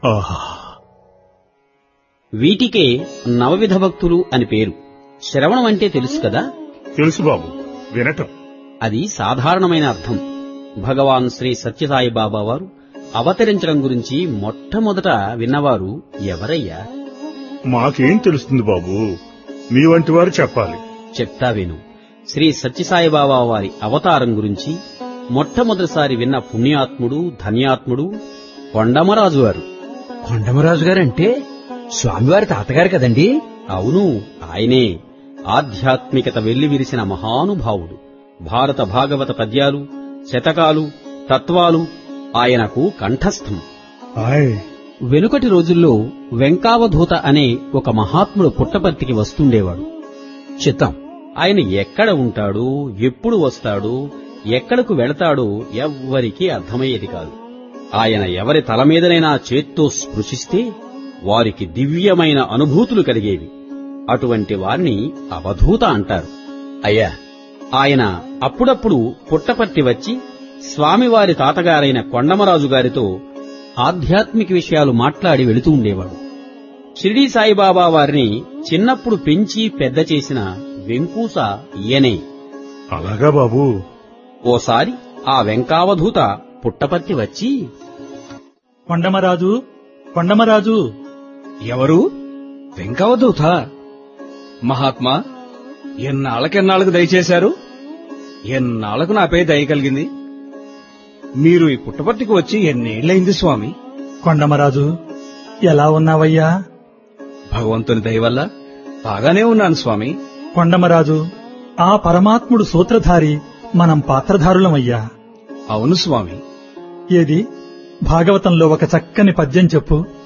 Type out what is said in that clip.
ఆహా! వీటికే నవవిధ భక్తులు అని పేరు. శ్రవణం అంటే తెలుసు కదా? తెలుసు బాబు, వినటం. అది సాధారణమైన అర్థం. భగవాన్ శ్రీ సత్యసాయి బాబా వారు అవతరించడం గురించి మొట్టమొదట విన్నవారు ఎవరయ్యా? మాకేం తెలుస్తుంది బాబు, మీ వంటి వారు చెప్పాలి. చెప్తా విను. శ్రీ సత్యసాయి బాబా వారి అవతారం గురించి మొట్టమొదటిసారి విన్న పుణ్యాత్ముడు, ధన్యాత్ముడు కొండమరాజు గారు. కొండమరాజు గారంటే స్వామివారి తాతగారు కదండి? అవును, ఆయనే. ఆధ్యాత్మికత వెల్లివిరిసిన మహానుభావుడు. భారత భాగవత పద్యాలు, శతకాలు, తత్వాలు ఆయనకు కంఠస్థం. ఆయ్, వెనుకటి రోజుల్లో వెంకావధూత అనే ఒక మహాత్ముడు పుట్టపర్తికి వస్తుండేవాడు. చిత్తం. ఆయన ఎక్కడ ఉంటాడో, ఎప్పుడు వస్తాడో, ఎక్కడకు వెళతాడో ఎవ్వరికీ అర్థమయ్యేది కాదు. ఆయన ఎవరి తలమీదనైనా చేత్తో స్పృశిస్తే వారికి దివ్యమైన అనుభూతులు కలిగేవి. అటువంటి వారిని అవధూత అంటారు. అయ్యా, ఆయన అప్పుడప్పుడు పుట్టపర్తి వచ్చి స్వామివారి తాతగారైన కొండమరాజు గారితో ఆధ్యాత్మిక విషయాలు మాట్లాడి వెళుతూ ఉండేవాడు. షిరిడీ సాయిబాబా వారిని చిన్నప్పుడు పెంచి పెద్ద చేసిన వెంకూస ఈయనే. అలాగా బాబు? ఓసారి ఆ వెంకావధూత పుట్టపర్తి వచ్చి, కొండమరాజు, కొండమరాజు. ఎవరు? వెంకవదూత? మహాత్మా, ఎన్నాళ్ళకెన్నాళ్ళకు దయచేశారు? ఎన్నాళ్లకు నాపై దయ కలిగింది? మీరు ఈ పుట్టపర్తికి వచ్చి ఎన్నేళ్లయింది స్వామి? కొండమరాజు, ఎలా ఉన్నావయ్యా? భగవంతుని దయ వల్ల బాగానే ఉన్నాను స్వామి. కొండమరాజు, ఆ పరమాత్ముడు సూత్రధారి, మనం పాత్రధారులమయ్యా. అవును స్వామి. ఏది భాగవతంలో ఒక చక్కని పద్యం చెప్పు.